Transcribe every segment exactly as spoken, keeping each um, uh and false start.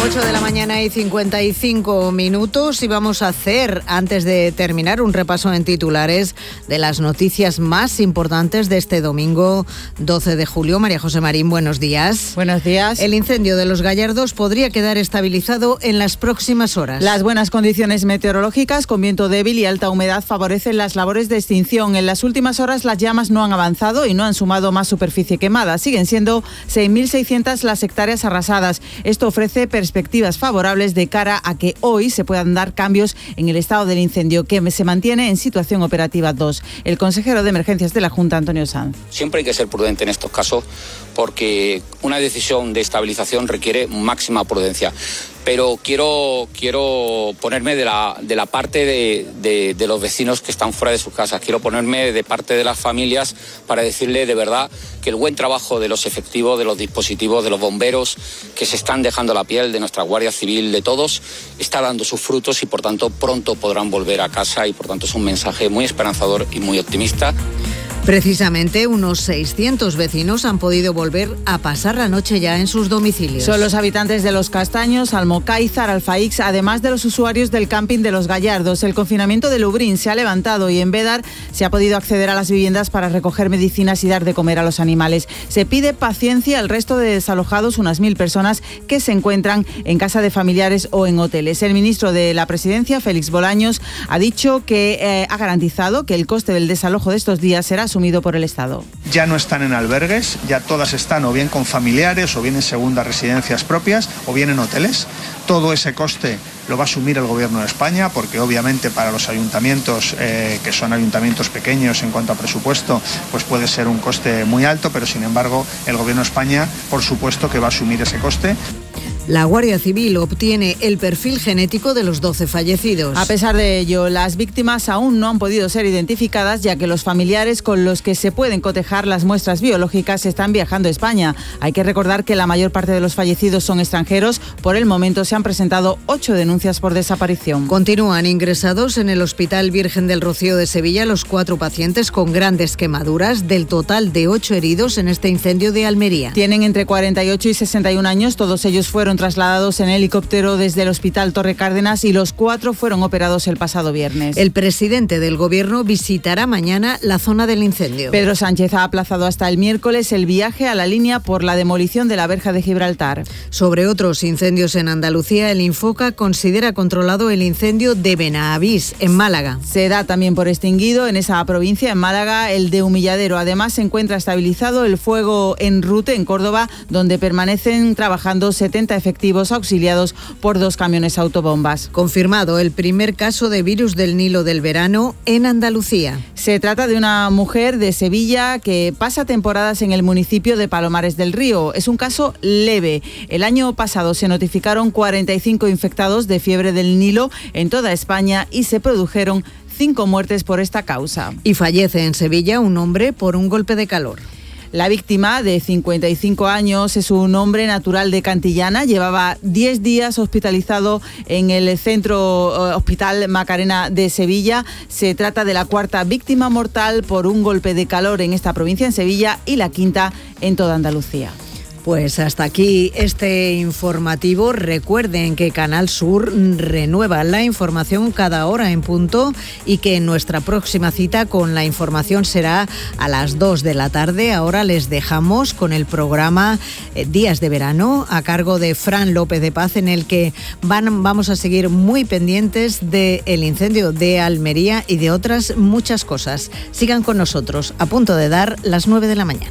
ocho de la mañana y cincuenta y cinco minutos y vamos a hacer, antes de terminar, un repaso en titulares de las noticias más importantes de este domingo doce de julio. María José Marín, buenos días. Buenos días. El incendio de Los Gallardos podría quedar estabilizado en las próximas horas. Las buenas condiciones meteorológicas con viento débil y alta humedad favorecen las labores de extinción. En las últimas horas las llamas no han avanzado y no han sumado más superficie quemada. Siguen siendo seis mil seiscientas las hectáreas arrasadas. Esto ofrece perspectivas favorables de cara a que hoy se puedan dar cambios en el estado del incendio, que se mantiene en situación operativa dos. El consejero de Emergencias de la Junta, Antonio Sanz. Siempre hay que ser prudente en estos casos porque una decisión de estabilización requiere máxima prudencia. Pero quiero, quiero ponerme de la, de la parte de, de, de los vecinos que están fuera de sus casas. Quiero ponerme de parte de las familias para decirle de verdad que el buen trabajo de los efectivos, de los dispositivos, de los bomberos que se están dejando la piel, de nuestra Guardia Civil, de todos, está dando sus frutos y por tanto pronto podrán volver a casa y por tanto es un mensaje muy esperanzador y muy optimista. Precisamente unos seiscientos vecinos han podido volver a pasar la noche ya en sus domicilios. Son los habitantes de Los Castaños, Almocáizar, Alfaix, además de los usuarios del camping de Los Gallardos. El confinamiento de Lubrín se ha levantado y en Bédar se ha podido acceder a las viviendas para recoger medicinas y dar de comer a los animales. Se pide paciencia al resto de desalojados, unas mil personas que se encuentran en casa de familiares o en hoteles. El ministro de la Presidencia, Félix Bolaños, ha dicho que eh, ha garantizado que el coste del desalojo de estos días será asumido por el Estado. Ya no están en albergues, ya todas están o bien con familiares o bien en segundas residencias propias o bien en hoteles. Todo ese coste lo va a asumir el Gobierno de España porque obviamente para los ayuntamientos, eh, que son ayuntamientos pequeños en cuanto a presupuesto, pues puede ser un coste muy alto, pero sin embargo el Gobierno de España por supuesto que va a asumir ese coste. La Guardia Civil obtiene el perfil genético de los doce fallecidos. A pesar de ello, las víctimas aún no han podido ser identificadas, ya que los familiares con los que se pueden cotejar las muestras biológicas están viajando a España. Hay que recordar que la mayor parte de los fallecidos son extranjeros. Por el momento se han presentado ocho denuncias por desaparición. Continúan ingresados en el Hospital Virgen del Rocío de Sevilla los cuatro pacientes con grandes quemaduras, del total de ocho heridos en este incendio de Almería. Tienen entre cuarenta y ocho y sesenta y un años, todos ellos fueron trasladados en helicóptero desde el Hospital Torre Cárdenas y los cuatro fueron operados el pasado viernes. El presidente del Gobierno visitará mañana la zona del incendio. Pedro Sánchez ha aplazado hasta el miércoles el viaje a la línea por la demolición de la verja de Gibraltar. Sobre otros incendios en Andalucía, el Infoca considera controlado el incendio de Benavís, en Málaga. Se da también por extinguido en esa provincia, en Málaga, el de Humilladero. Además, se encuentra estabilizado el fuego en Rute, en Córdoba, donde permanecen trabajando setenta efectivos auxiliados por dos camiones autobombas. Confirmado el primer caso de virus del Nilo del verano en Andalucía. Se trata de una mujer de Sevilla que pasa temporadas en el municipio de Palomares del Río. Es un caso leve. El año pasado se notificaron cuarenta y cinco infectados de fiebre del Nilo en toda España y se produjeron cinco muertes por esta causa. Y fallece en Sevilla un hombre por un golpe de calor. La víctima, de cincuenta y cinco años, es un hombre natural de Cantillana. Llevaba diez días hospitalizado en el Centro Hospital Macarena de Sevilla. Se trata de la cuarta víctima mortal por un golpe de calor en esta provincia, en Sevilla, y la quinta en toda Andalucía. Pues hasta aquí este informativo. Recuerden que Canal Sur renueva la información cada hora en punto y que nuestra próxima cita con la información será a las dos de la tarde. Ahora les dejamos con el programa Días de Verano a cargo de Fran López de Paz, en el que van, vamos a seguir muy pendientes del incendio de Almería y de otras muchas cosas. Sigan con nosotros, a punto de dar las nueve de la mañana.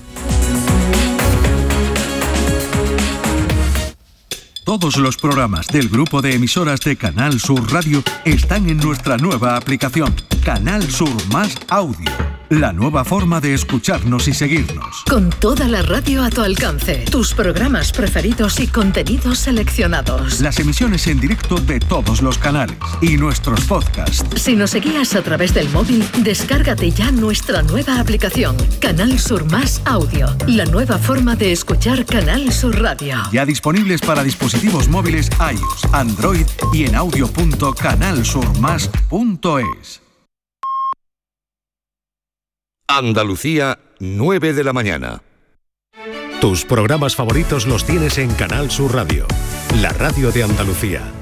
Todos los programas del grupo de emisoras de Canal Sur Radio están en nuestra nueva aplicación, Canal Sur Más Audio. La nueva forma de escucharnos y seguirnos. Con toda la radio a tu alcance, tus programas preferidos y contenidos seleccionados. Las emisiones en directo de todos los canales y nuestros podcasts. Si nos seguías a través del móvil, descárgate ya nuestra nueva aplicación, Canal Sur Más Audio. La nueva forma de escuchar Canal Sur Radio. Ya disponibles para dispositivos móviles iOS, Android y en audio punto canal sur más punto es. Andalucía, nueve de la mañana. Tus programas favoritos los tienes en Canal Sur Radio, la radio de Andalucía.